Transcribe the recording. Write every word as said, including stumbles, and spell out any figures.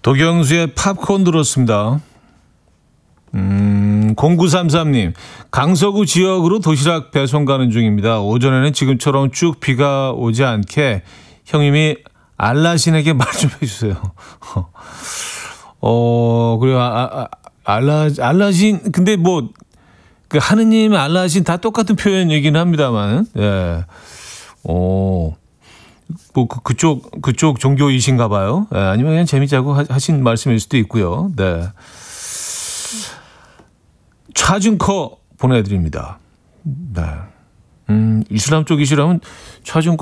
도경수의 팝콘 들었습니다. 음, 공구삼삼님, 강서구 지역으로 도시락 배송 가는 중입니다. 오전에는 지금처럼 쭉 비가 오지 않게 형님이 알라신에게 말 좀 해주세요. 어, 그래요. 아, 아, 알라, 알라신, 근데 뭐, 그 하느님, 알라신 다 똑같은 표현이긴 합니다만, 예. 어, 뭐, 그, 그쪽, 그쪽 종교이신가 봐요. 예, 아니면 그냥 재밌자고 하, 하신 말씀일 수도 있고요. 네. 차준커 보내드립니다. 네. 음, 이슬람 쪽이시라면 차준커